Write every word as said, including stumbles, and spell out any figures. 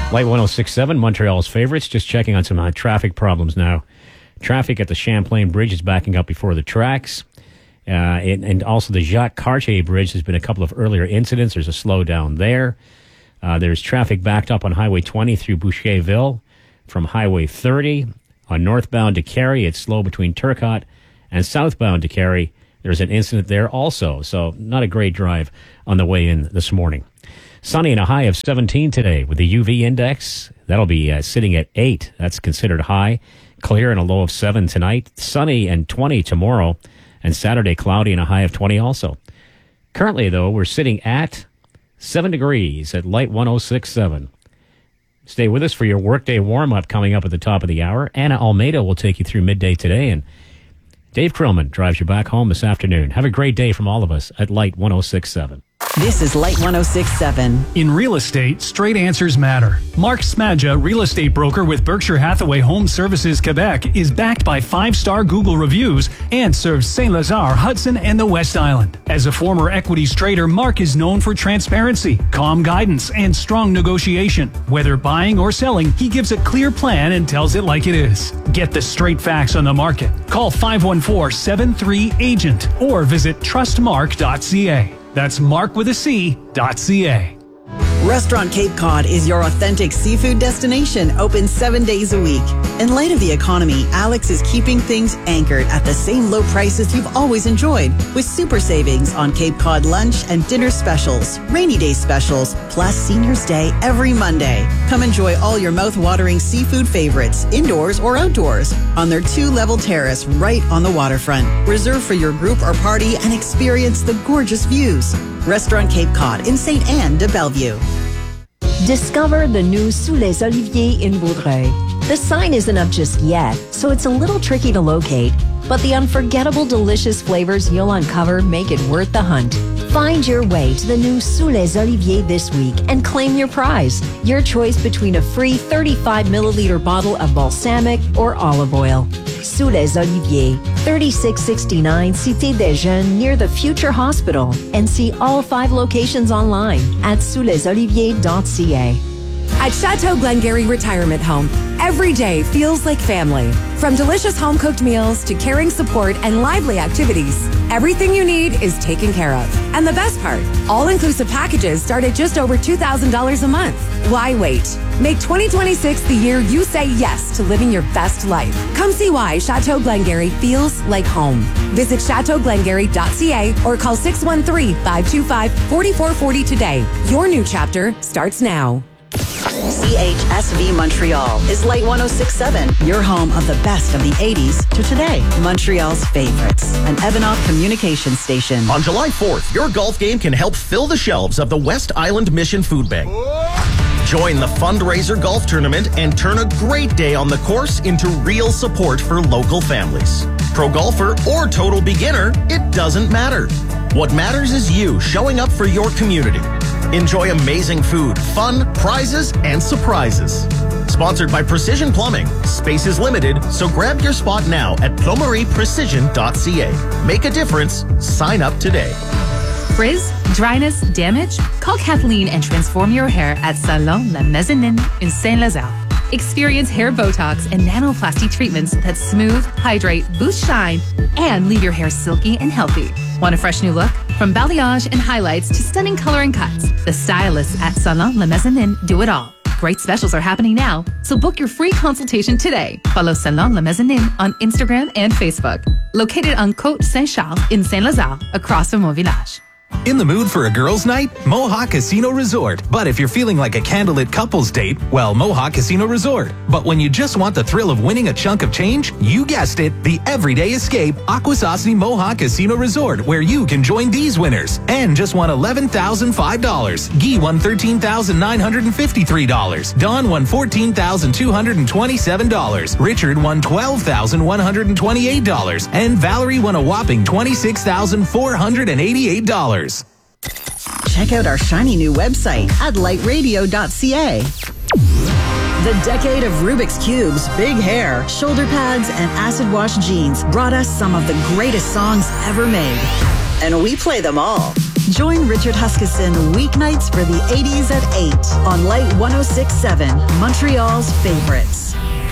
Light one oh six point seven, Montreal's favorites. Just checking on some uh, traffic problems now. Traffic at the Champlain Bridge is backing up before the tracks. Uh, and, and also the Jacques Cartier Bridge. There's been a couple of earlier incidents. There's a slowdown there. Uh, there's traffic backed up on Highway twenty through Boucherville from Highway thirty. On northbound to Carey, it's slow between Turcotte and southbound to Carey. There's an incident there also. So not a great drive on the way in this morning. Sunny and a high of seventeen today with the U V index. That'll be uh, sitting at eight. That's considered high. Clear and a low of seven tonight. Sunny and twenty tomorrow. And Saturday, cloudy and a high of twenty also. Currently, though, we're sitting at seven degrees at Light one oh six point seven. Stay with us for your workday warm-up coming up at the top of the hour. Anna Almeida will take you through midday today. And Dave Krillman drives you back home this afternoon. Have a great day from all of us at Light one oh six point seven. This is Light one oh six point seven. In real estate, straight answers matter. Mark Smadja, real estate broker with Berkshire Hathaway Home Services Quebec, is backed by five-star Google reviews and serves Saint-Lazare, Hudson, and the West Island. As a former equities trader, Mark is known for transparency, calm guidance, and strong negotiation. Whether buying or selling, he gives a clear plan and tells it like it is. Get the straight facts on the market. Call five one four, seven three, agent or visit trust mark dot c a. That's Mark with a C, dot C-A. Restaurant Cape Cod is your authentic seafood destination, open seven days a week. In light of the economy, Alex is keeping things anchored at the same low prices you've always enjoyed, with super savings on Cape Cod lunch and dinner specials, rainy day specials, plus Senior's Day every Monday. Come enjoy all your mouth-watering seafood favorites, indoors or outdoors, on their two-level terrace right on the waterfront. Reserve for your group or party and experience the gorgeous views. Restaurant Cape Cod in Saint Anne de Bellevue. Discover the new Sous les Oliviers in Vaudreuil. The sign isn't up just yet, so it's a little tricky to locate, but the unforgettable delicious flavors you'll uncover make it worth the hunt. Find your way to the new Sous les Oliviers this week and claim your prize. Your choice between a free thirty-five milliliter bottle of balsamic or olive oil. Sous les Oliviers, thirty-six sixty-nine Cité des Jeunes near the Future Hospital, and see all five locations online at sous les oliviers dot c a. At Chateau Glengarry Retirement Home, every day feels like family. From delicious home-cooked meals to caring support and lively activities, everything you need is taken care of. And the best part, all-inclusive packages start at just over two thousand dollars a month. Why wait? Make twenty twenty-six the year you say yes to living your best life. Come see why Chateau Glengarry feels like home. Visit chateau glengarry dot c a or call six one three, five two five, four four four zero today. Your new chapter starts now. C H S V Montreal is Light one oh six point seven, your home of the best of the eighties to today. Montreal's favorites, an Evanoff communication station. On July fourth, your golf game can help fill the shelves of the West Island Mission Food Bank. Join the fundraiser golf tournament and turn a great day on the course into real support for local families. Pro golfer or total beginner, it doesn't matter. What matters is you showing up for your community. Enjoy amazing food, fun, prizes, and surprises. Sponsored by Precision Plumbing. Space is limited, so grab your spot now at plumerie precision dot c a. Make a difference. Sign up today. Frizz, dryness, damage? Call Kathleen and transform your hair at Salon La Mezzanine in Saint-Lazare. Experience hair Botox and nanoplasty treatments that smooth, hydrate, boost shine, and leave your hair silky and healthy. Want a fresh new look? From balayage and highlights to stunning color and cuts, the stylists at Salon La Mezzanine do it all. Great specials are happening now, so book your free consultation today. Follow Salon La Mezzanine on Instagram and Facebook. Located on Côte Saint-Charles in Saint-Lazare, across from Mon Village. In the mood for a girls' night? Mohawk Casino Resort. But if you're feeling like a candlelit couples date, well, Mohawk Casino Resort. But when you just want the thrill of winning a chunk of change, you guessed it, the everyday escape, Akwesasne Mohawk Casino Resort, where you can join these winners. And just won eleven thousand five dollars. Guy won thirteen thousand nine hundred fifty-three dollars. Don won fourteen thousand two hundred twenty-seven dollars. Richard won twelve thousand one hundred twenty-eight dollars. And Valerie won a whopping twenty-six thousand four hundred eighty-eight dollars. Check out our shiny new website at light radio dot c a. The decade of Rubik's Cubes, big hair, shoulder pads, and acid wash jeans brought us some of the greatest songs ever made. And we play them all. Join Richard Huskisson weeknights for the eighties at eight on Light one oh six point seven, Montreal's favorites.